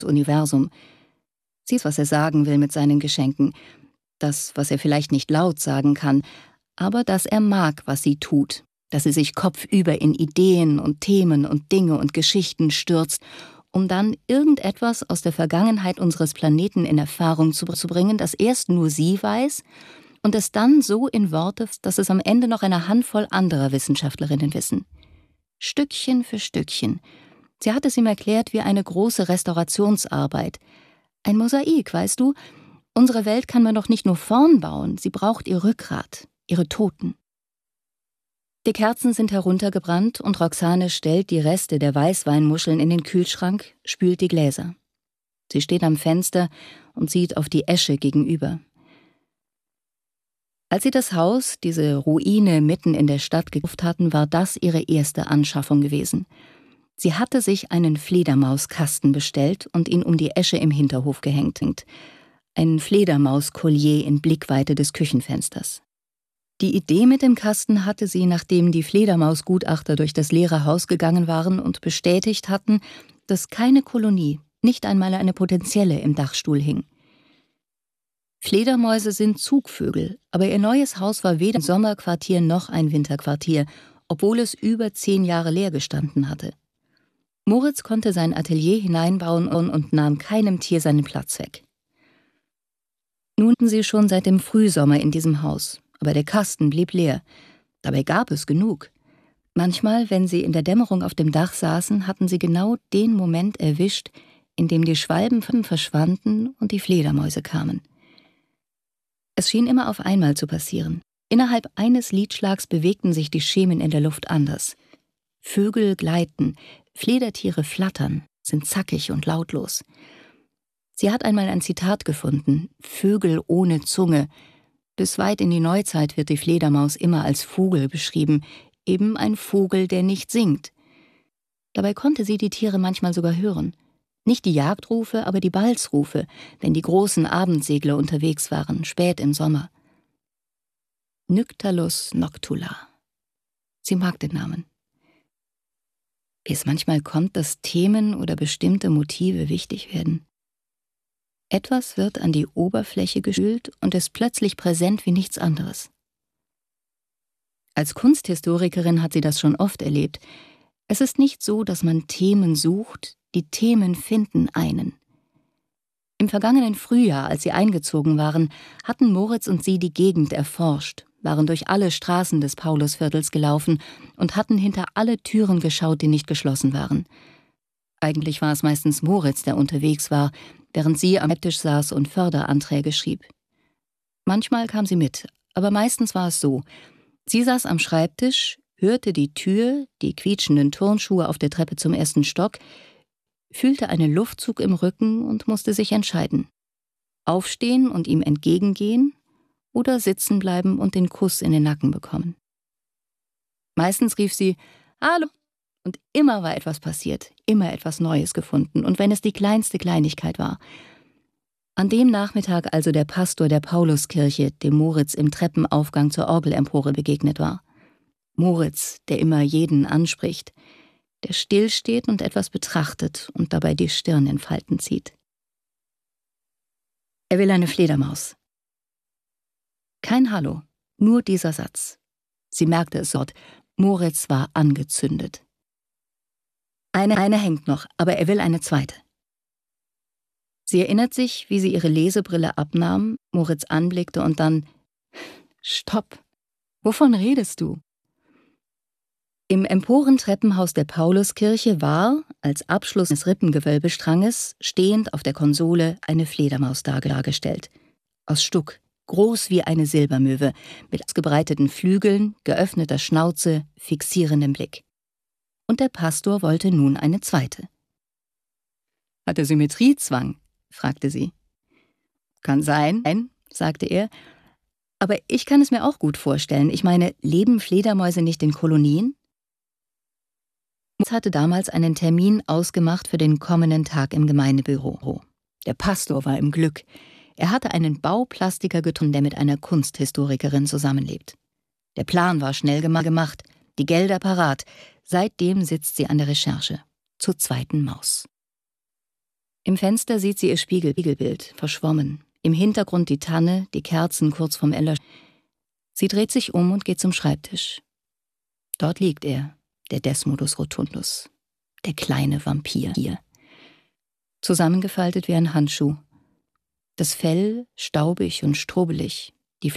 Universum. Sie weiß, was er sagen will mit seinen Geschenken. Das, was er vielleicht nicht laut sagen kann, aber dass er mag, was sie tut. Dass sie sich kopfüber in Ideen und Themen und Dinge und Geschichten stürzt, um dann irgendetwas aus der Vergangenheit unseres Planeten in Erfahrung zu bringen, das erst nur sie weiß und es dann so in Worte, dass es am Ende noch eine Handvoll anderer Wissenschaftlerinnen wissen. Stückchen für Stückchen. Sie hat es ihm erklärt wie eine große Restaurationsarbeit. Ein Mosaik, weißt du? Unsere Welt kann man doch nicht nur vorn bauen, sie braucht ihr Rückgrat, ihre Toten. Die Kerzen sind heruntergebrannt und Roxane stellt die Reste der Weißweinmuscheln in den Kühlschrank, spült die Gläser. Sie steht am Fenster und sieht auf die Esche gegenüber. Als sie das Haus, diese Ruine mitten in der Stadt gekauft hatten, war das ihre erste Anschaffung gewesen. Sie hatte sich einen Fledermauskasten bestellt und ihn um die Esche im Hinterhof gehängt. Ein Fledermauskollier in Blickweite des Küchenfensters. Die Idee mit dem Kasten hatte sie, nachdem die Fledermausgutachter durch das leere Haus gegangen waren und bestätigt hatten, dass keine Kolonie, nicht einmal eine potenzielle, im Dachstuhl hing. Fledermäuse sind Zugvögel, aber ihr neues Haus war weder ein Sommerquartier noch ein Winterquartier, obwohl es über 10 Jahre leer gestanden hatte. Moritz konnte sein Atelier hineinbauen und nahm keinem Tier seinen Platz weg. Nun waren sie schon seit dem Frühsommer in diesem Haus, aber der Kasten blieb leer. Dabei gab es genug. Manchmal, wenn sie in der Dämmerung auf dem Dach saßen, hatten sie genau den Moment erwischt, in dem die Schwalben verschwanden und die Fledermäuse kamen. Es schien immer auf einmal zu passieren. Innerhalb eines Liedschlags bewegten sich die Schemen in der Luft anders. Vögel gleiten, Fledertiere flattern, sind zackig und lautlos. Sie hat einmal ein Zitat gefunden: Vögel ohne Zunge. Bis weit in die Neuzeit wird die Fledermaus immer als Vogel beschrieben, eben ein Vogel, der nicht singt. Dabei konnte sie die Tiere manchmal sogar hören. Nicht die Jagdrufe, aber die Balzrufe, wenn die großen Abendsegler unterwegs waren, spät im Sommer. Nyctalus noctula. Sie mag den Namen. Wie es manchmal kommt, dass Themen oder bestimmte Motive wichtig werden. Etwas wird an die Oberfläche gespült und ist plötzlich präsent wie nichts anderes. Als Kunsthistorikerin hat sie das schon oft erlebt. Es ist nicht so, dass man Themen sucht, die Themen finden einen. Im vergangenen Frühjahr, als sie eingezogen waren, hatten Moritz und sie die Gegend erforscht, waren durch alle Straßen des Paulusviertels gelaufen und hatten hinter alle Türen geschaut, die nicht geschlossen waren. Eigentlich war es meistens Moritz, der unterwegs war, während sie am Schreibtisch saß und Förderanträge schrieb. Manchmal kam sie mit, aber meistens war es so: Sie saß am Schreibtisch, hörte die Tür, die quietschenden Turnschuhe auf der Treppe zum ersten Stock, fühlte einen Luftzug im Rücken und musste sich entscheiden. Aufstehen und ihm entgegengehen oder sitzen bleiben und den Kuss in den Nacken bekommen. Meistens rief sie: »Hallo!« Und immer war etwas passiert, immer etwas Neues gefunden, und wenn es die kleinste Kleinigkeit war. An dem Nachmittag also der Pastor der Pauluskirche, dem Moritz im Treppenaufgang zur Orgelempore begegnet war. Moritz, der immer jeden anspricht, der stillsteht und etwas betrachtet und dabei die Stirn in Falten zieht. Er will eine Fledermaus. Kein Hallo, nur dieser Satz. Sie merkte es dort, Moritz war angezündet. Eine hängt noch, aber er will eine zweite. Sie erinnert sich, wie sie ihre Lesebrille abnahm, Moritz anblickte und dann: »Stopp! Wovon redest du?« Im Emporentreppenhaus der Pauluskirche war, als Abschluss des Rippengewölbestranges, stehend auf der Konsole eine Fledermaus dargestellt. Aus Stuck, groß wie eine Silbermöwe, mit ausgebreiteten Flügeln, geöffneter Schnauze, fixierendem Blick. Und der Pastor wollte nun eine zweite. »Hat er Symmetriezwang?« fragte sie. »Kann sein«, sagte er, »aber ich kann es mir auch gut vorstellen. Ich meine, leben Fledermäuse nicht in Kolonien?« Moritz hatte damals einen Termin ausgemacht für den kommenden Tag im Gemeindebüro. Der Pastor war im Glück. Er hatte einen Bauplastiker gefunden, der mit einer Kunsthistorikerin zusammenlebt. Der Plan war schnell gemacht, die Gelder parat. Seitdem sitzt sie an der Recherche zur zweiten Maus. Im Fenster sieht sie ihr Spiegelbild, verschwommen. Im Hintergrund die Tanne, die Kerzen kurz vorm Erlöschen. Sie dreht sich um und geht zum Schreibtisch. Dort liegt er, der Desmodus rotundus, der kleine Vampir hier. Zusammengefaltet wie ein Handschuh. Das Fell staubig und strobelig,